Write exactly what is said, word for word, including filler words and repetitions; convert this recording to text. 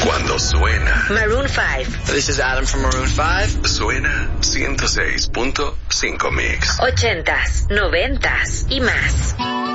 Cuando suena Maroon five. This is Adam from Maroon five. Suena ciento seis punto cinco Mix. Ochentas, noventas y más.